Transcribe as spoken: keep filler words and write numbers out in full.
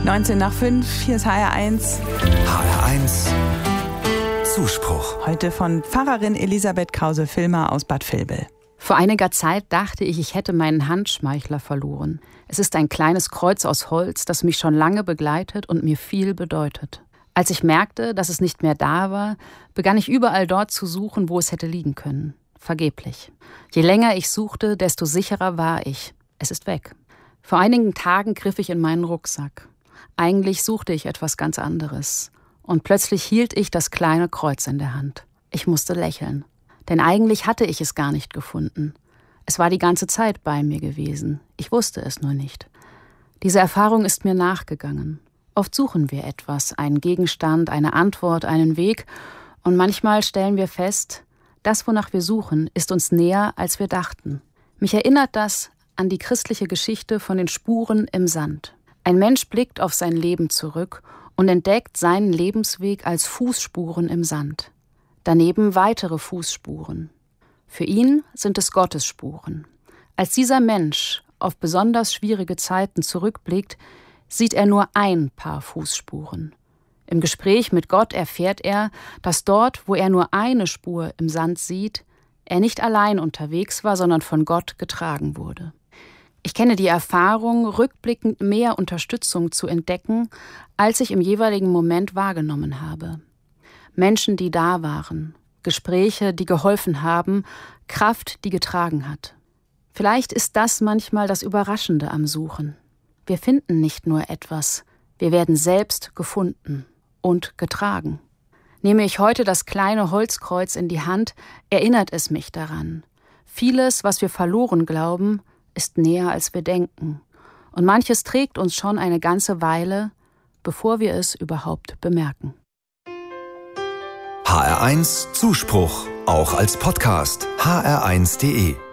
neunzehn nach fünf, hier ist H R eins. H R eins Zuspruch. Heute von Pfarrerin Elisabeth Krause-Vilmer aus Bad Vilbel. Vor einiger Zeit dachte ich, ich hätte meinen Handschmeichler verloren. Es ist ein kleines Kreuz aus Holz, das mich schon lange begleitet und mir viel bedeutet. Als ich merkte, dass es nicht mehr da war, begann ich überall dort zu suchen, wo es hätte liegen können. Vergeblich. Je länger ich suchte, desto sicherer war ich. Es ist weg. Vor einigen Tagen griff ich in meinen Rucksack. Eigentlich suchte ich etwas ganz anderes. Und plötzlich hielt ich das kleine Kreuz in der Hand. Ich musste lächeln. Denn eigentlich hatte ich es gar nicht gefunden. Es war die ganze Zeit bei mir gewesen. Ich wusste es nur nicht. Diese Erfahrung ist mir nachgegangen. Oft suchen wir etwas, einen Gegenstand, eine Antwort, einen Weg. Und manchmal stellen wir fest, das, wonach wir suchen, ist uns näher, als wir dachten. Mich erinnert das an die christliche Geschichte von den Spuren im Sand. Ein Mensch blickt auf sein Leben zurück und entdeckt seinen Lebensweg als Fußspuren im Sand. Daneben weitere Fußspuren. Für ihn sind es Gottes Spuren. Als dieser Mensch auf besonders schwierige Zeiten zurückblickt, sieht er nur ein Paar Fußspuren. Im Gespräch mit Gott erfährt er, dass dort, wo er nur eine Spur im Sand sieht, er nicht allein unterwegs war, sondern von Gott getragen wurde. Ich kenne die Erfahrung, rückblickend mehr Unterstützung zu entdecken, als ich im jeweiligen Moment wahrgenommen habe. Menschen, die da waren, Gespräche, die geholfen haben, Kraft, die getragen hat. Vielleicht ist das manchmal das Überraschende am Suchen. Wir finden nicht nur etwas, wir werden selbst gefunden und getragen. Nehme ich heute das kleine Holzkreuz in die Hand, erinnert es mich daran. Vieles, was wir verloren glauben, ist näher als wir denken. Und manches trägt uns schon eine ganze Weile, bevor wir es überhaupt bemerken. H R eins Zuspruch, auch als Podcast. H R eins punkt de